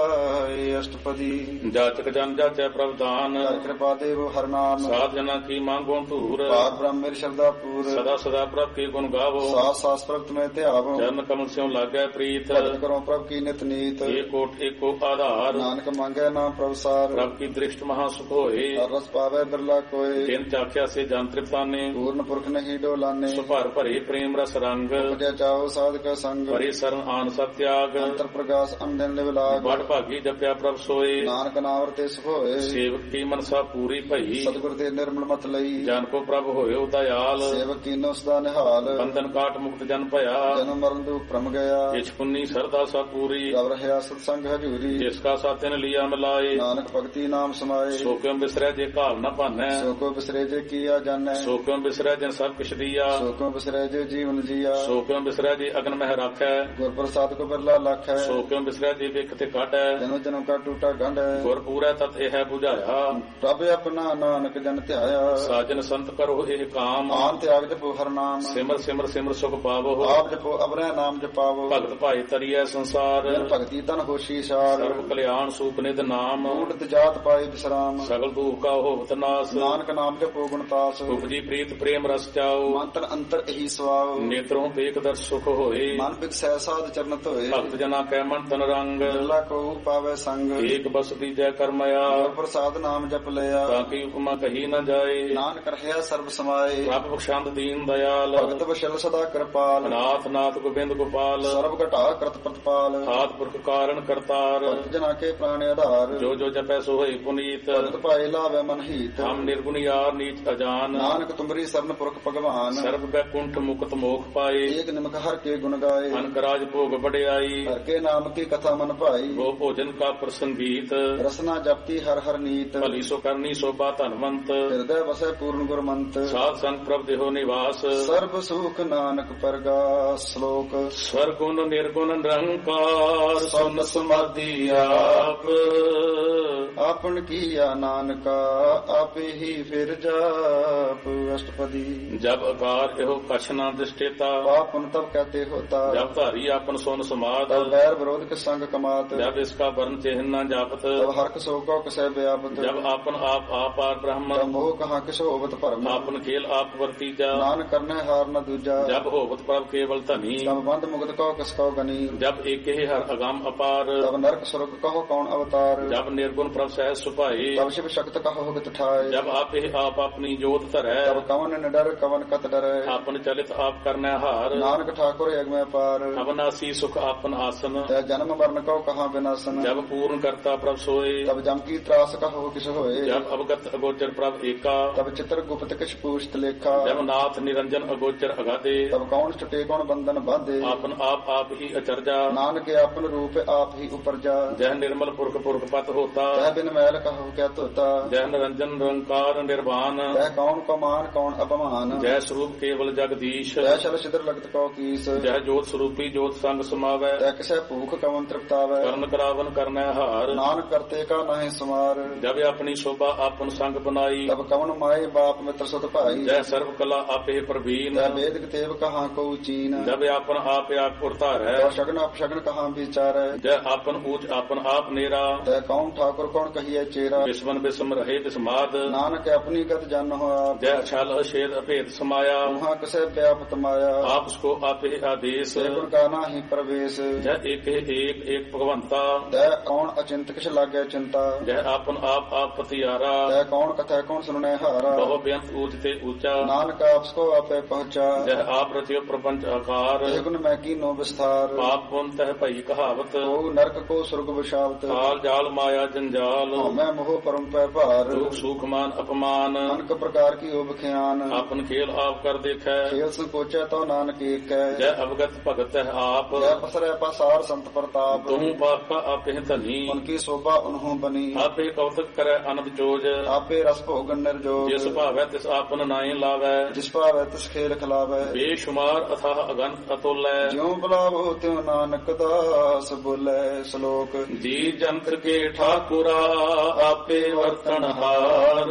ਲਾਏ। ਅਸ਼ਟਪਦੀ। ਜਾਚਕ ਜਨ ਜਾਚੈ ਪ੍ਰਭ ਦਾਨ। ਹਰਿ ਕਿਰਪਾ ਦੇਵ ਹਰ ਨਾਮ। ਸਾਧ ਜਨਾਂ ਕੀ ਮੰਗੋ ਧੂਰ। ਪਾਰ ਬ੍ਰਹਮ ਮੇਰੀ ਸ਼ਰਧਾ ਪੂਰ। ਸਦਾ ਸਦਾ ਪ੍ਰਭ ਕੀ ਗੁਣ ਗਾਵੋ। ਸਾਸ ਸਾਸ ਪ੍ਰਭ ਤੁਮੇ ਧਿਆਵੋ। ਚਰਨ ਕਮਲ ਸਿਉ ਲਾਗੈ ਪ੍ਰੀਤ। ਭਗਤ ਕਰੋ ਪ੍ਰਭ ਕੀ ਨਿਤ ਨੀਤ। ਏਕੋਟ ਏਕੋ ਆਧਾਰ। ਨਾਨਕ ਮੰਗੈ ਨਾਮ ਪ੍ਰਭ ਸਾਰ। ਪ੍ਰਭ ਕੀ ਦ੍ਰਿਸ਼ਟ ਮਹਾ ਸੁਖ ਹੋਏ। ਹਰ ਰਸ ਪਾਵੈ ਬਿਰਲਾ ਕੋਏ। ਤਿਨ ਚਾਖਿਆ ਸੇ ਜਨ ਤ੍ਰਿਪਤਾਨੇ। ਪੂਰਨ ਪੁਰਖ ਨਹੀਂ ਡੋਲਾਨੇ। ਸੁਭਰ ਭਰੇ ਪ੍ਰੇਮ ਰਸ ਰੰਗ। ਉਪਜਿਆ ਚਾਓ ਸਾਧਕ ਸੰਗ। ਭਰੇ ਸਰਨ ਆਨ ਸਤਿਆਗ। ਅੰਤਰ ਪ੍ਰਗਾਸ ਅੰਦਨ ਲਿਵ ਲਾਗ। ਬੜ ਭਾਗੀ ਜਪਿਆ ਪ੍ਰਭ ਸੋਏ। ਨਾਨਕ ਨਾਮ ਵਰਤੇ ਸੁਖ ਹੋਏ। ਸੇਵਕ ਕੀ ਮਨਸਾ ਪੂਰੀ ਭਈ। ਸਤਿਗੁਰ ਤੇ ਨਿਰਮਲ ਮਤ ਲਈ। ਜਨ ਕੋ ਪ੍ਰਭ ਹੋਇਓ ਦਇਆਲ। ਸੇਵਕ ਕੀਨੋ ਸਦਾ ਨਿਹਾਲ। ਬੰਧਨ ਕਾਟ ਮੁਕਤ ਜਨ ਭਇਆ। ਜਨਮ ਮਰਨ ਦੁਖ ਭ੍ਰਮ ਗਿਆ। ਇਛ ਪੁੰਨੀ ਸਰਦਾ ਸਾ ਪੂਰੀ। ਰਵ ਰਹਿਆ ਸਤ ਸੰਗ ਹਜੂਰੀ। ਜਿਸ ਕਾ ਸਾਤਿਨ ਲਿਆ ਮਿਲਾਏ। ਨਾਨਕ ਭਗਤੀ ਨਾਮ ਸਮਾਏ। ਸੋ ਕਿਉ ਬਿਸਰੈ ਜੇ ਘਾਲ ਨ ਭਾਨੈ। ਸੋ ਕੋ ਬਿਸਰੇ ਜੇ ਕੀਆ ਜਾਣੈ। ਸੋ ਕਿਉ ਬਿਸਰੈ ਜਨ ਸਭ ਕਿਛ ਦੀਆ। ਸੋ ਕੋ ਬਿਸਰੇ ਜੇ ਜੀਵਨ ਜੀਆ। ਸੋ ਕਿਉ ਬਿਸਰੈ ਜੇ ਅਗਨ ਮਹਿ ਰਾਖੈ। ਗੁਰ ਪ੍ਰਸਾਦ ਕੋ ਬਿਰਲਾ ਲਖੈ। ਸੋ ਕਿਉ ਬਿਸਰੈ ਜੇ ਵਿਖ ਤੇ ਕਾਟੈ। ਜਨਮ ਜਨਮ ਕਾ ਟੂਟਾ ਗੰਢੈ। ਗੁਰ ਪੂਰੈ ਤਤ ਇਹ 부ਝਾਇਆ। ਪ੍ਰਭ ਆਪਣਾ ਨਾਨਕ ਜਨ ਧਿਆਇਆ। ਸਾਜਨ ਸੰਤ ਕਰੋ ਇਹ ਕਾਮ। ਆਨ ਤਿਆਗ ਜਪੋ ਹਰ ਨਾਮ। ਸਿਮਰ ਸਿਮਰ ਸਿਮਰ ਸੁਖ ਪਾਵੋ। ਆਪ ਜਪੋ ਅਬਰੈ ਨਾਮ ਜਪਾਵੋ। ਭਗਤ ਭਾਈ ਤਰੀਐ ਸੰਸਾਰ। ਜਨ ਭਗਤੀ ਤਨ ਹੋਸ਼ੀ ਸਾਰ। ਸਰਬ ਕਲਿਆਣ ਸੂਪ ਨਿਧ ਨਾਮ। ਊਟਤ ਜਾਤ ਪਾਏ ਵਿਸਰਾਮ। ਸਗਲ ਦੁਖ ਕਾ ਹੋਵਤ ਨਾਸ। ਨਾਨਕ ਨਾਮ ਜਪੋ ਗੁਣ ਤਾਸ। ਉਪਜੀ ਪ੍ਰੀਤ ਪ੍ਰੇਮ ਰਸ ਚਾਓ। ਮੰਤਰ ਅੰਤਰ ਇਹੀ ਸਵਾਉ। ਨੇਤਰੋਂ ਦੇਖ ਦਰ ਸੁਖ ਹੋਏ। ਮਨ ਬਿਕਸੈ ਸਾਧ ਚਰਨ ਧੋਏ। ਭਗਤ ਜਨਾ ਕੈ ਮਨ ਤਨ ਰੰਗ। ਬਿਰਲਾ ਕੋ ਪਾਵੈ ਸੰਗ। ਏਕ ਬਸ ਦੀਜੈ ਕਰਮਇਆ। ਗੁਰ ਪ੍ਰਸਾਦ ਨਾਮ ਜਪ ਲਿਆ। ਤਾਂ ਕੀ ਉਪਮਾ ਕਹੀ ਨ ਜਾਏ। ਨਾਨਕ ਰਹਿਆ ਸਰਬ ਸਮਾਏ। ਪ੍ਰਭ ਬਖਸ਼ੰਦ ਦੀਨ ਦਇਆਲ। ਭਗਤ ਵਸ਼ਲ ਸਦਾ ਕਿਰਪਾਲ। ਨਾਥ ਨਾਥ ਗੋਬਿੰਦ ਗੋਪਾਲ। ਸਰਬ ਘਟਾ ਕਰਤ ਪ੍ਰਤਪਾਲ। ਆਦ ਪੁਰਖ ਕਾਰਨ ਕਰਤਾਰ। ਭਗਤ ਜਨਾ ਕੇ ਪ੍ਰਾਣ ਆਧਾਰ। ਜੋ ਜੋ ਜਪੈ ਸੋ ਹੋਈ ਪੁਨੀਤ। ਭਗਤ ਭਾਏ ਲਾਵੇ ਮਨ ਹੀਤ। ਹਮ ਨਿਰਗੁਣ ਯਾਰ ਨੀਚ ਅਜਾਨ। ਨਾਨਕ ਤੁਮਰੀ ਸਰਨ ਪੁਰਖ ਭਗਵਾਨ। ਸਰਬ ਬੈਕੁੰਠ ਮੁਕਤ ਮੋਖ ਪਾਏ। ਏਕ ਨਿਮਕ ਹਰ ਕੇ ਗੁਣ ਗਾਏ। ਅਨਕ ਰਾਜ ਭੋਗ ਬੜਿਆਈ। ਹਰ ਕੇ ਨਾਮ ਕੀ ਕਥਾ ਮਨ ਭਾਈ। ਗੋ ਭੋਜਨ ਕਾ ਪ੍ਰਸੰਗੀਤ। ਰਸਨਾ ਜਪਤੀ ਹਰ ਹਰ ਨੀਤ। ਭਲੀ ਸੋ ਕਰਨੀ ਸੋਭਾ ਧਨਵੰਤ। ਹਿਰਦੈ ਵਸੈ ਪੂਰਨ ਗੁਰਮੰਤ। ਸਾਧ ਸੰਗ ਪ੍ਰਭ ਦੇਹੋ ਨਿਵਾਸ। ਸਰਬ ਸੁਖ ਨਾਨਕ ਪਰਗਾਸ। ਸ਼ਲੋਕ। ਸਵਰਗੁਣ ਨਿਰਗੁਣ ਨਿਰੰਕਾਰ। ਸੁਨ ਸਮਾਧੀ ਆਪ। ਆਪਨ ਕੀਆ ਨਾਨਕਾ ਆਪੇ ਹੀ ਫਿਰ ਜਾਪ। ਅਸ਼ਟਪਦੀ। ਜਬ ਆਕਾਰ ਇਹੋ ਕਛ ਨਾ ਦਿਸ਼ਟੇਤਾ। ਪਾਪਨ ਤਬ ਕਹਤੇ ਹੋਤਾ। ਜਬ ਧਾਰੀ ਆਪਨ ਸੁਨ ਸਮਾਦ। ਤਬ ਵੈਰ ਵਿਰੋਧ ਕੇ ਸੰਗ ਕਮਾਤ। ਜਬ ਇਸਕਾ ਵਰਨ ਚਿਹਨ ਨਾ ਜਾਪਤ। ਤਬ ਹਰਕ ਸੋ ਕੋ ਕਸੈ ਵਿਆਪਤ। ਜਬ ਆਪਨ ਆਪ ਆਪਾਰ ਬ੍ਰਹਮ। ਤਬ ਮੋਹ ਕਹਾ ਕਿਸ ਹੋਵਤ ਭਰਮ। ਆਪਨ ਖੇਲ ਆਪ ਵਰਤੀਜਾ। ਨਾਨਕ ਕਰਨੇ ਹਾਰ ਨ ਦੂਜਾ। ਜਬ ਹੋਵਤ ਪ੍ਰਭ ਕੇਵਲ ਧਨੀ। ਤਬ ਬੰਧ ਮੁਕਤ ਕੋ ਕਿਸ ਕੋ ਗਨੀ। ਜਬ ਏਕੇ ਹਰ ਅਗੰਮ ਅਪਾਰ। ਤਬ ਨਰਕ ਸੁਰਗ ਕਹੋ ਕੌਣ ਅਵਤਾਰ। ਜਬ ਨਿਰਗੁਣ ਪ੍ਰਭ ਸਹਿਜ ਸੁਭਾਏ। ਤਬ ਸ਼ਿਵ ਸ਼ਕਤ ਕਹੋ ਹੁਕਤ ਠਾਏ। ਜਬ ਆਪੇ ਆਪ ਆਪਣੀ ਜੋਤ ਧਰੈ। ਤਬ ਕਵਨ ਨਿਡਰ ਕਵਨ ਕਤ ਡਰੈ। ਆਪਨ ਚਲਿਤ ਆਪ ਕਰਨੈ ਹਾਰ। ਨਾਨਕ ਠਾਕੁਰ ਅਗਮੈ ਪਾਰ। ਅਬਨਾਸੀ ਸੁਖ ਆਪਨ ਆਸਨ। ਤੈ ਜਨਮ ਮਰਨ ਕੋ ਕਹਾ ਬਿਨਾਸਨ। ਜਬ ਪੂਰਨ ਕਰਤਾ ਪ੍ਰਭ ਸੋਏ। ਤਬ ਜਮ ਕੀ ਤਰਾਸ ਕਹੋ ਕਿਸ ਹੋਏ। ਜਬ ਅਵਗਤ ਅਗੋਚਰ ਪ੍ਰਭ ਏਕਾ। ਤਬ ਚਿਤਰ ਗੁਪਤ ਕਿਛ ਪੂਛਤ ਲੇਖਾ। ਜਬ ਨਾਥ ਨਿਰੰਜਨ ਅਗੋਚਰ ਅਗਾਦੇ। ਤਬ ਕੌਣ ਛੁਟੇ ਕੌਣ ਬੰਧਨ ਬਾਧੇ। ਆਪਨ ਆਪ ਆਪ ਹੀ ਅਚਰਜਾ। ਨਾਨਕ ਆਪਨ ਰੂਪ ਆਪ ਹੀ ਉਪਰਜਾ। ਜਹ ਨਿਰਮਲ ਪੁਰਖ ਪੁਰਖ ਪਤ ਹੋਤਾ। ਤੈ ਬਿਨ ਮੈਲ ਕਹੋ ਕਿਆ ਧੋਤਾ। ਜਹ ਨਿਰੰਜਨ ਨਿਰੰਕਾਰ ਨਿਰਵਾਨ। ਤੈ ਕੌਣ ਕਮਾਨ ਕੌਣ ਅਪਮਾਨ। ਜੈ ਸਰੂਪ ਕੇਵਲ ਜਗਦੀਸ਼। ਤੈ ਛਲ ਛਿਦਰ ਲਗਤ ਕਉ ਕੀਸ। ਜਹ ਜੋਤ ਸਰੂਪੀ ਜੋਤ ਸੰਗ ਸਮਾਵੈ। ਤੈ ਕਿਸੈ ਭੂਖ ਕਵਨ ਤ੍ਰਿਪਤਾਵੈ। ਕਰਨ ਕਰਾਵਨ ਕਰਨੈ ਹਾਰ। ਨਾਨਕ ਕਰਤੇ ਕਾ ਨਾਹਿ ਸਮਾਰ। ਜਬ ਆਪਣੀ ਸ਼ੋਭਾ ਆਪਨ ਸੰਗ ਬਨਾਈ। ਤਬ ਕਵਨ ਮਾਏ ਬਾਪ ਮਿੱਤਰ ਸੁਤ ਭਾਈ। ਜੈ ਸਰਬ ਕਲਾ ਆਪੇ ਪ੍ਰਵੀਨ। ਤੈ ਵੇਦ ਕਿਤੇਬ ਕਹਾਂ ਕਉ ਚੀਨ। ਜਬ ਆਪਨ ਆਪ ਆਪ ਉਰਤਾਰੈ। ਤੈ ਸ਼ਗਨ ਅਪਸ਼ਗਨ ਕਹਾਂ ਵਿਚਾਰੈ। ਜੈ ਆਪਨ ਊਚ ਆਪਨ ਆਪ ਨੇਰਾ। ਤੈ ਕੌਣ ਠਾਕੁਰ ਕੌਣ ਕਹੀਐ ਚੇਰਾ। ਵਿਸਮਨ ਵਿਸਮ ਰਹੇ ਵਿਸਮਾਦ। ਨਾਨਕ ਆਪਣੀ ਗਤ ਜਾਨਹੁ ਆਪ। ਜੈ ਛਲ ਅਛੇਦ ਅਭੇਦ ਸਮਾਇਆ। ਉਹਾਂ ਕਿਸੈ ਵਿਆਪਤ ਮਾਇਆ। ਆਪ ਸਕੋ ਆਪੇ ਆਦੇਸ। ਸੇ ਗੁਣ ਕਾ ਨਾਹਿ ਪ੍ਰਵੇਸ਼। ਜੈ ਏਕ ਏਕ ਭਗਵੰਤਾ। ਤੈ ਕੌਣ ਅਚਿੰਤ ਕਿਛ ਲਾਗੈ ਚਿੰਤਾ। ਜੈ ਆਪਨ ਆਪ ਪਤਿਆਰਾ। ਤੈ ਕੌਣ ਕਥੈ ਕੌਣ ਸੁਣੈ ਹਾਰਾ। ਬਹੁ ਬੇਅੰਤ ਊਚ ਤੇ ਊਚਾ। ਨਾਨਕ ਆਪ ਸਕੋ ਆਪੇ ਪਹੁੰਚਾ। ਜੈ ਆਪ ਰਚਿਓ ਪ੍ਰਪੰਚ ਆਕਾਰ। ਇਹ ਗੁਣ ਮੈਂ ਕੀਨੋ ਵਿਸਥਾਰ। ਪਾਪ ਪੁੰਨ ਤਹਿ ਭਈ ਕਹਾਵਤ। ਕੋ ਨਰਕ ਕੋ ਸੁਰਗ ਵਿਸ਼ਾਵਤ। ਕਾਲ ਜਾਲ ਮਾਇਆ ਜੰਜਾਲ। ਮੈਂ ਮੋਹ ਪਰਮ ਪੈ ਭਾਰ। ਦੁਖ ਸੁਖ ਮਾਨ ਅਪਮਾਨ। ਅਨਕ ਪ੍ਰਕਾਰ ਕੀ ਓਬ ਖਿਆਨ। ਆਪਨ ਖੇਲ ਆਪ ਕਰ ਦੇਖੈ। ਖੇਲ ਸੰਕੋਚੈ ਤੋ ਨਾਨਕ ਏਕੈ। ਜੈ ਅਵਗਤ ਭਗਤ ਹੈ ਆਪ। ਜੈ ਪਸਰੈ ਪਸਾਰ ਸੰਤ ਪ੍ਰਤਾਪ। ਤੂੰ ਪਾਪਾ ਆਪੇ ਧਨੀ। ਉਨਕੀ ਸੋਭਾ ਉਨਹੋਂ ਬਨੀ। ਆਪੇ ਕੌਤਕ ਕਰੈ ਅਨੰਦ ਜੋਜ। ਆਪੇ ਰਸ ਭੋਗਨ ਨਿਰਜੋਗ। ਜਿਸ ਭਾਵੈ ਤਿਸ ਆਪਨ ਨਾਇ ਲਾਵੈ। ਜਿਸ ਭਾਵੈ ਤਿਸ ਖੇਲ ਖਿਲਾਵੈ। ਬੇਸ਼ੁਮਾਰ ਅਥਾਹ ਅਗੰਤ ਅਤੁਲੈ। ਜਿਉ ਬੁਲਾਵੋ ਤਿਉ ਨਾਨਕ ਦਾਸ ਬੋਲੇ। ਸ਼ਲੋਕ। ਜੀ ਜੰਤ ਕੇ ਠਾਕੁਰਾ ਆਪੇ ਵਰਤਨ ਹਾਰ।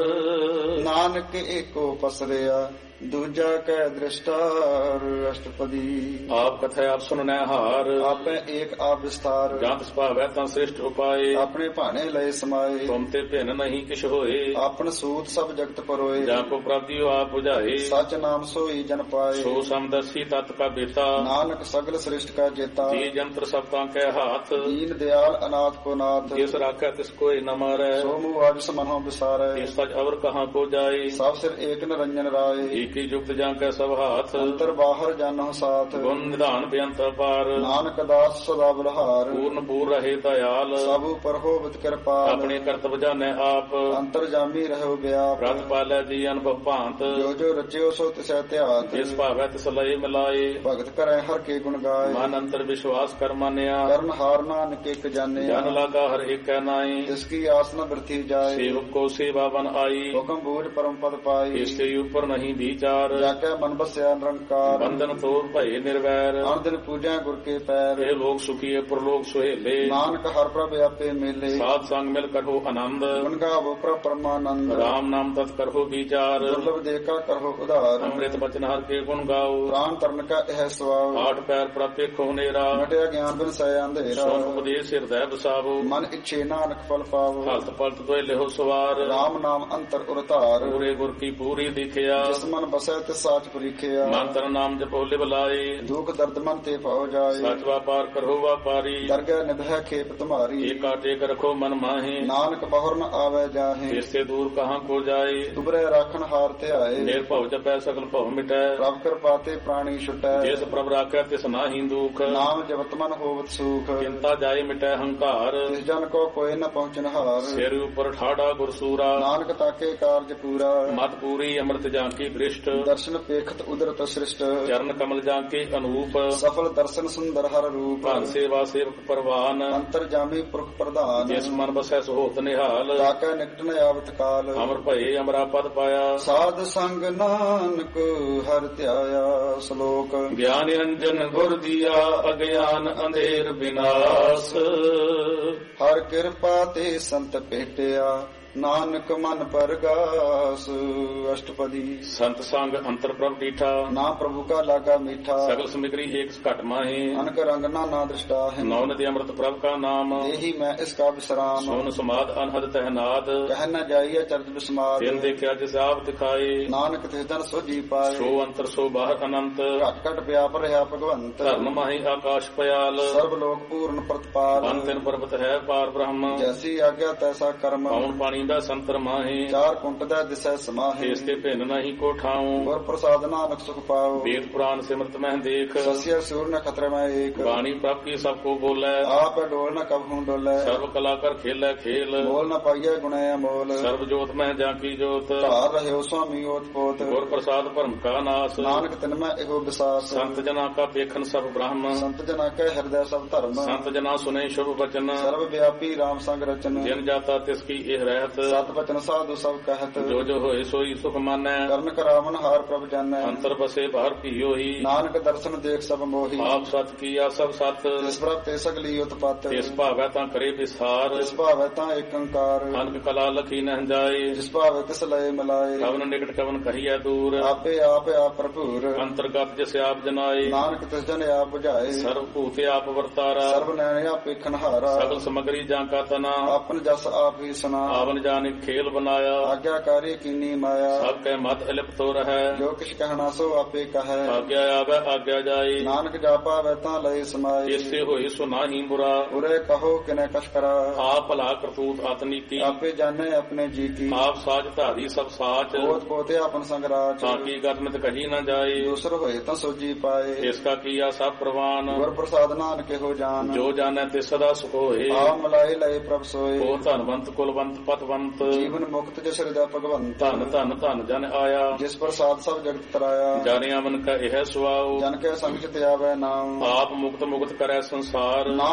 ਨਾਨਕ ਏਕੋ ਪਸਰਿਆ ਦੂਜਾ ਕੈ ਦ੍ਰਿਸ਼ਟਾਰ। ਅਸ਼ਟਪਦੀ। ਆਪ ਕਥੈ ਆਪ ਸੁਨਨੈ ਹਾਰ। ਆਪੇ ਏਕ ਆਪ ਵਿਸਤਾਰ। ਜੰਤ ਸੁਭਾਵੈ ਤਾਂ ਸ੍ਰਿਸ਼ਟ ਉਪਾਏ। ਆਪਣੇ ਭਾਣੇ ਲਏ ਸਮਾਏ। ਤੁਮ ਤੇ ਭਿੰਨ ਨਹੀਂ ਕਿਛ ਹੋਏ। ਆਪਨ ਸੂਤ ਸਭ ਜਗਤ ਪਰੋਏ। ਜਾ ਕੋ ਪ੍ਰਾਪਤਿਓ ਆਪ 부ਝਾਏ। ਸਚ ਨਾਮ ਸੋਈ ਜਨ ਪਾਏ। ਸੋ ਸਮਦਸੀ ਤਤ ਕਾ ਬੇਤਾ। ਨਾਨਕ ਸਗਲ ਸ੍ਰਿਸ਼ਟ ਕਾ ਜੇਤਾ। ਜੀ ਜੰਤਰ ਸਭ ਤਾਂ ਕੈ ਹਾਥ। ਦੀਨ ਦਿਆਲ ਅਨਾਥ ਕੋ ਨਾਥ। ਜਿਸ ਰਾਖੈ ਤਿਸ ਕੋਇ ਨ ਮਾਰੈ। ਸੋ ਮੂਹ ਆਜ ਸਮਨਹੁ ਵਿਸਾਰੈ। ਇਸ ਸਚ ਅਵਰ ਕਹਾਂ ਕੋ ਜਾਏ। ਸਭ ਸਿਰ ਏਕ ਨਿਰੰਜਨ ਰਾਏ। ਏਕੀ ਜੁਗਤ ਜਾਂ ਕੈ ਸਭ ਹਾਥ। ਅੰਤਰ ਬਾਹਰ ਜਾਨਹੁ ਸਾਥ। ਗੁਣ ਨਿਧਾਨ ਬੇਅੰਤ ਅਪਾਰ। ਨਾਨਕ ਦਾਸ ਸਦਾ ਬਲਹਾਰ। ਪੂਰਨ ਪੂਰ ਰਹੇ ਦਇਆਲ। ਸਭ ਉਪਰ ਹੋਵਤ ਕਿਰਪਾਲ। ਆਪਣੇ ਕਰਤਵ ਜਾਣੈ ਆਪ। ਅੰਤਰ ਜਾਮੀ ਰਹੋ ਵਿਆਪ। ਰਤ ਪਾਲੈ ਜੀ ਅਨੁਭਵ ਭਾਂਤ। ਜੋ ਜੋ ਰਚਿਓ ਸੋ ਤਿਸੈ ਧਿਆਤ। ਜਿਸ ਭਾਵੈ ਤਿਸ ਲਏ ਮਿਲਾਏ। ਭਗਤ ਕਰੈ ਹਰ ਕੇ ਗੁਣ ਗਾਏ। ਮਨ ਅੰਤਰ ਵਿਸ਼ਵਾਸ ਕਰ ਮਾਨਿਆ। ਕਰਨ ਹਾਰ ਨਾਨਕ ਇਕ ਜਾਣਿਆ। ਜਨ ਲਾਗਾ ਹਰ ਏਕੈ ਨਾਈ। ਜਿਸ ਕੀ ਆਸ ਨ ਬਿਰਥੀ ਜਾਏ। ਸੇਵਕ ਕੋ ਸੇਵਾ ਬਨ ਆਈ। ਹੁਕਮ ਬੂਝ ਪਰਮ ਪਦ ਪਾਈ। ਇਸ ਤੇ ਉਪਰ ਨਹੀਂ ਵਿਚਾਰ। ਜਾ ਕੇ ਮਨ ਬਸਿਆ ਨਿਰੰਕਾਰ। ਬੰਧਨ ਤੋੜ ਭਏ ਨਿਰਵੈਰ। ਅਨ ਦਿਨ ਪੂਜਾ ਗੁਰ ਕੇ ਪੈਰ। ਇਹ ਲੋਕ ਸੁਖੀਏ ਪ੍ਰਲੋਕ ਸੁਹੇਲੇ। ਨਾਨਕ ਹਰ ਪ੍ਰਭ ਆਪੇ ਮੇਲੇ। ਸਾਧ ਸੰਗ ਮਿਲ ਕਰੋ ਆਨੰਦ। ਗੁਣ ਗਾਵੋ ਪ੍ਰਭ ਪਰਮਾਨੰਦ। ਰਾਮ ਨਾਮ ਤਤ ਕਰੋ ਵਿਚਾਰ। ਦੁਰਲਭ ਦੇਖਾ ਕਰੋ ਉਧਾਰ। ਅੰਮ੍ਰਿਤ ਬਚਨ ਹਰ ਕੇ ਗੁਣ ਗਾਓ। ਪ੍ਰਾਨ ਤਰਨ ਕਾ ਇਹ ਸਵਾਉ। ਆਠ ਪੈਰ ਪ੍ਰਪੇ ਖੋ ਨੇਰਾ। ਮਟਿਆ ਗਿਆਨ ਬਿਨ ਸੈ ਅੰਧੇਰਾ। ਸੋਨ ਉਪਦੇਸ਼ ਹਿਰਦੈ ਬਸਾਵੋ। ਮਨ ਇੱਛੇ ਨਾਨਕ ਫਲ ਪਾਵੋ। ਹਲਤ ਪਲਤ ਦੋਇ ਲਿਹੋ ਸਵਾਰ। ਰਾਮ ਨਾਮ ਅੰਤਰ ਉਰਤਾਰ। ਪੂਰੇ ਗੁਰ ਕੀ ਪੂਰੀ ਦਿਖਿਆ। ਜਿਸ ਮਨ ਬਸੈ ਤਿਸ ਸਾਚ ਪਰੀਖਿਆ। ਮਨ ਤਨ ਨਾਮ ਜਪੋ ਲਿਵ ਲਾਏ। ਦੁਖ ਦਰਦ ਮਨ ਤੇ ਭਉ ਜਾਏ। ਸਚ ਵਾਪਾਰ ਕਰੋ ਵਾਪਾਰੀ। ਦਰਗਹਿ ਨਿਭੈ ਖੇਪ ਤੁਮਾਰੀ। ਏਕਾ ਟੇਕ ਰਖੋ ਮਨ ਮਾਹੇ। ਨਾਨਕ ਬਹੁਰ ਨ ਆਵੈ ਜਾਹੇ। ਇਸ ਤੇ ਦੂਰ ਕਹਾਂ ਕੋ ਜਾਏ। ਤੁਬਰੇ ਰਾਖਣ ਹਾਰ ਧਿਆਏ। ਨਿਰਭਉ ਜਪੈ ਸਗਲ ਭਉ ਮਿਟੈ। ਪ੍ਰਭ ਕਿਰਪਾ ਤੇ ਪ੍ਰਾਣੀ ਛੁਟੈ। ਜਿਸ ਪ੍ਰਭ ਰਾਖੈ ਤਿਸ ਨਾਹੀ ਦੁਖ। ਨਾਮ ਜਪਤ ਮਨ ਹੋਵਤ ਸੂਖ। ਚਿੰਤਾ ਜਾਏ ਮਿਟੈ ਹੰਕਾਰ। ਤਿਸ ਜਨ ਕੋ ਕੋਇ ਨ ਪਹੁੰਚਨ ਹਾਰ। ਸਿਰ ਉਪਰ ਠਾੜਾ ਗੁਰਸੂਰਾ। ਨਾਨਕ ਤਾਕੇ ਕਾਰਜ ਪੂਰਾ। ਮਤ ਪੂਰੀ ਅੰਮ੍ਰਿਤ ਜਾਂ ਕੀ ਦ੍ਰਿਸ਼ਟ। ਦਰਸ਼ਨ ਪੇਖਤ ਉਦਰਤ ਸ੍ਰਿਸ਼ਟ। ਚਰਨ ਕਮਲ ਜਾਂ ਕੇ ਅਨੂਪ। ਸਫਲ ਦਰਸ਼ਨ ਸੁੰਦਰ ਹਰ ਰੂਪ। ਭਨ ਸੇਵਾ ਸੇਵਕ ਪਰਵਾਨ। ਅੰਤਰ ਜਾਮੀ ਪੁਰਖ ਪ੍ਰਧਾਨ। ਜਿਸ ਮਨ ਬਸੈ ਸੋਹਤ ਨਿਹਾਲ। ਤਾਕੈ ਨਿਕਟ ਨ ਆਵਤ ਕਾਲ। ਅਮਰ ਭਏ ਅਮਰਾ ਪਦ ਪਾਇਆ। ਸਾਧ ਸੰਗ ਨਾਨਕ ਹਰਿ ਧਿਆਇਆ। ਸ਼ਲੋਕ। ਗਿਆਨ ਨਿਰੰਜਨ ਗੁਰ ਦੀਆ ਅਗਿਆਨ ਅੰਧੇਰ ਵਿਨਾਸ਼। ਹਰ ਕਿਰਪਾ ਤੇ ਸੰਤ ਭੇਟਿਆ ਨਾਨਕ ਮਨ ਪਰਗਾਸ। ਅਸ਼ਟਪਦੀ। ਸੰਤ ਸੰਗ ਅੰਤਰ ਪ੍ਰਭ ਡੀਠਾ। ਨਾ ਪ੍ਰਭੂ ਕਾ ਲਾਗਾ ਮੀਠਾ। ਸਗਲ ਸਮਿਗਰੀ ਏਕ ਘਟ ਮਾਹੇ। ਅਨਕ ਰੰਗ ਨਾ ਦ੍ਰਿਸ਼ਟਾ ਹੈ। ਨੌ ਨਦੀ ਅੰਮ੍ਰਿਤ ਪ੍ਰਭ ਕਾ ਨਾਮ। ਇਹੀ ਮੈਂ ਇਸ ਕਾ ਵਿਸਰਾਮ। ਸੋਨ ਸਮਾਦ ਅਨਹਦ ਤਹਿਨਾਦ। ਕਹਿ ਨ ਜਾਈਏ ਚਰਜ ਬਿਸਮਾਦ। ਤਿਨ ਦੇਖਿਆ ਜਿਸ ਆਪ ਦਿਖਾਏ। ਨਾਨਕ ਤਿਸ ਜਨ ਸੋਜੀ ਪਾਏ। ਸੋ ਅੰਤਰ ਸੋ ਬਾਹਰ ਅਨੰਤ। ਘਟ ਘਟ ਵਿਆਪ ਰਿਹਾ ਭਗਵੰਤ। ਧਰਨ ਮਾਹੀ ਆਕਾਸ਼ ਪਿਆਲ। ਸਰਬ ਲੋਕ ਪੂਰਨ ਪ੍ਰਤਪਾਲ। ਪੰਨ ਤਿਨ ਪਰਬਤ ਹੈ ਪਾਰ ਬ੍ਰਹਮ। ਜੈਸੀ ਆਗਿਆ ਤੈਸਾ ਕਰਮ। ਪੌਣ ਪਾਣੀ ਬੈ ਸੰਤਰ ਮਾਹੇ ਚਾਰ ਕੁੰਟ ਦਾ ਦਿਸੈ ਸਮਾਹੇ ਇਸ ਤੇ ਭਿੰਨ ਨਹੀਂ ਕੋ ਠਾਉ ਗੁਰ ਪ੍ਰਸਾਦ ਨਾਨਕ ਸੁਖ ਪਾਉ ਵੇਦ ਪੁਰਾਨ ਸਿਮਰਤ ਮਹਿ ਦੇਖ ਸਸਿਆ ਸੂਰ ਨ ਖਤਰ ਮੈਂ ਏਕ ਬਾਣੀ ਪ੍ਰਾਪਤੀ ਸਭ ਕੋ ਬੋਲੇ ਆਪ ਡੋਲ ਨ ਕਬਹੂ ਡੋਲੇ ਸਰਬ ਕਲਾ ਕਰ ਖੇਲੇ ਖੇਲ ਮੋਲ ਨ ਪਾਈਐ ਗੁਣੈ ਅਮੋਲ ਸਰਬ ਜੋਤ ਮਹਿ ਜਾਂ ਕੀ ਜੋਤ ਧਾਰ ਰਹਿਓ ਸੁਆਮੀ ਓਤ ਪੋਤ ਗੁਰ ਪ੍ਰਸਾਦ ਭਰਮ ਕਾ ਨਾਸ ਨਾਨਕ ਤਿਨ ਮੈਂ ਇਹੋ ਵਿਸਾਸ ਸੰਤ ਜਨਾ ਕਾ ਵੇਖਨ ਸਭ ਬ੍ਰਹਮ ਸੰਤ ਜਨਾ ਕੈ ਹਿਰਦੈ ਸਭ ਧਰਮ ਸੰਤ ਜਨਾ ਸੁਨੇ ਸ਼ੁਭ ਬਚਨ ਸਰਬ ਵਿਆਪੀ ਰਾਮ ਸੰਗ ਰਚਨ ਜਿਨ ਜਾਤਾ ਤਿਸ ਕੀ ਇਹ ਰਹਿਤ ਸਤ ਬਚਨ ਸਾਧੂ ਸਭ ਕਹਿਤ ਜੋ ਜੋ ਹੋਏ ਸੋਈ ਸੁਖ ਮਾਨੈ ਕਰਨ ਕਰਾਵਨ ਹਾਰ ਪ੍ਰਭ ਜਾਣੈ ਅੰਤਰ ਬਸੇ ਬਾਹਰ ਭੀਓ ਹੀ ਨਾਨਕ ਦਰਸ਼ਨ ਦੇਖ ਸਭ ਮੋਹੀ ਆਪ ਸਤ ਕੀਆ ਸਭ ਸਤ ਜਿਸ ਪ੍ਰਭ ਤੇ ਸਗਲੀ ਉਤਪਤ ਤਿਸ ਭਾਵੈ ਤਾਂ ਕਰੇ ਵਿਸਾਰ ਜਿਸ ਭਾਵੈ ਤਾਂ ਏਕ ਓੰਕਾਰ ਅਨਕ ਕਲਾ ਲਖੀ ਨਹਿ ਜਾਏ ਜਿਸ ਭਾਵੈ ਤਿਸ ਲਏ ਮਿਲਾਏ ਕਵਨ ਨਿਕਟ ਕਵਨ ਕਹੀਐ ਦੂਰ ਆਪੇ ਆਪ ਭਰਪੂਰ ਅੰਤਰਗਤ ਜਿਸ ਆਪ ਜਨਾਏ ਨਾਨਕ ਤਿਸ ਜਨ ਆਪ ਬੁਝਾਏ ਸਰਬ ਭੂਤ ਆਪ ਵਰਤਾਰਾ ਸਰਬ ਨੈਣ ਆਪੇ ਖਨਹਾਰਾ ਸਗਲ ਸਮਗਰੀ ਜਾਂ ਕਾ ਤਨਾ ਆਪਨ ਜਸ ਆਪ ਹੀ ਸੁਨਾ ਆਵਨ ਜਾਣੇ ਖੇਲ ਬਨਾਇਆ ਆਗਿਆਕਾਰੀ ਕੀਨੀ ਮਾਇਆ ਸਭ ਕੈ ਮਤ ਇਲਿਪਤ ਹੋ ਰਹੈ ਜੋ ਕਿਛ ਕਹਿਣਾ ਸੋ ਆਪੇ ਕਹੈ ਆਗਿਆ ਆਵੈ ਆਗਿਆ ਜਾਏ ਨਾਨਕ ਜਾਪਾ ਵੈ ਤਾਂ ਲਏ ਸਮਾਏ ਇਸੇ ਹੋਏ ਸੋ ਨਾਹੀ ਬੁਰਾ ਉਰੇ ਕਹੋ ਕਿਨੇ ਕਛ ਕਰਾ ਆਪ ਭਲਾ ਕਰਤੂਤ ਆਤਨੀਤੀ ਆਪੇ ਜਾਣੇ ਆਪਣੇ ਜੀ ਕੀ ਆਪ ਸਾਜ ਧਾਰੀ ਸਭ ਸਾਚ ਬੋਧ ਪੋਤੇ ਆਪਨ ਸੰਗ ਰਾਜ ਤਾਂ ਕੀ ਗਤਮਿਤ ਕਹੀ ਨਾ ਜਾਏ ਦੂਸਰ ਹੋਏ ਤਾਂ ਸੋਜੀ ਪਾਏ ਇਸ ਕਾ ਕੀਆ ਸਭ ਪ੍ਰਵਾਨ ਗੁਰ ਪ੍ਰਸਾਦ ਨਾਨਕ ਇਹੋ ਜਾਨ ਜੋ ਜਾਣੈ ਤੇ ਸਦਾ ਸੁਖ ਹੋਏ ਆ ਮਲਾਏ ਲਏ ਪ੍ਰਭ ਸੋਏ ਉਹ ਧਨਵੰਤ ਕੁਲਵੰਤ ਪਤਵੰਤ ਜੀਵਨ ਮੁਕਤ ਜਿਸ ਹਿਰਦੈ ਭਗਵੰਤ ਧਨ ਧਨ ਧਨ ਜਨ ਆਇਆ ਜਿਸ ਪ੍ਰਸਾਦ ਸਭ ਜਗਤ ਤਰਾਇਆ ਜਾਣਿਆ ਮਨ ਕਾ ਇਹ ਸੁਆਉ ਜਨ ਕੇ ਸੰਗ ਚਿਤ ਆਵੈ ਨਾਮ ਆਪ ਮੁਕਤ ਮੁਕਤ ਕਰੈ ਸੰਸਾਰ